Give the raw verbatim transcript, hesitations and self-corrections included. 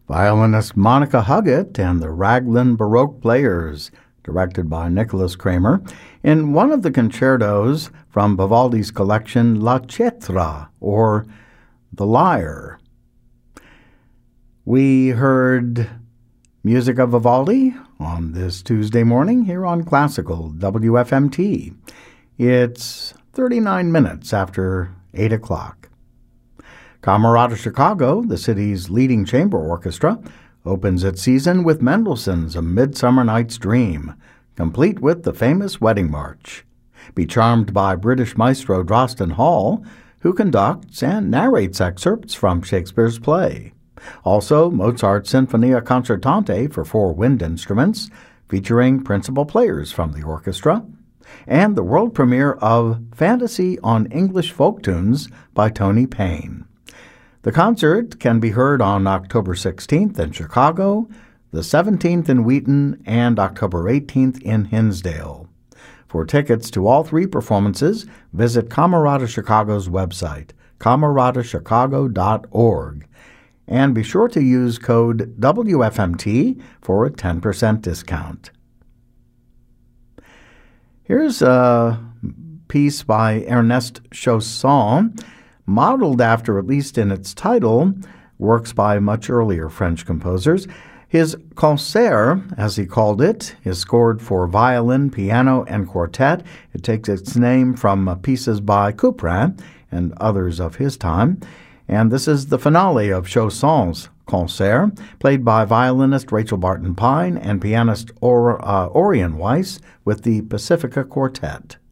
Violinist Monica Huggett and the Raglan Baroque Players, directed by Nicholas Kramer, in one of the concertos from Vivaldi's collection La Cetra, or The Lyre. We heard music of Vivaldi on this Tuesday morning here on Classical W F M T. It's thirty-nine minutes after eight o'clock. Camerata Chicago, the city's leading chamber orchestra, opens its season with Mendelssohn's A Midsummer Night's Dream, complete with the famous Wedding March. Be charmed by British maestro Drosten Hall, who conducts and narrates excerpts from Shakespeare's play. Also, Mozart's Sinfonia Concertante for four wind instruments, featuring principal players from the orchestra, and the world premiere of Fantasy on English Folk Tunes by Tony Payne. The concert can be heard on October sixteenth in Chicago, the seventeenth in Wheaton, and October eighteenth in Hinsdale. For tickets to all three performances, visit Camerata Chicago's website, camerata chicago dot org, and be sure to use code W F M T for a ten percent discount. Here's a piece by Ernest Chausson, modeled after, at least in its title, works by much earlier French composers. His concert, as he called it, is scored for violin, piano, and quartet. It takes its name from pieces by Couperin and others of his time. And this is the finale of Chausson's concert, played by violinist Rachel Barton Pine and pianist or, uh, Orion Weiss with the Pacifica Quartet.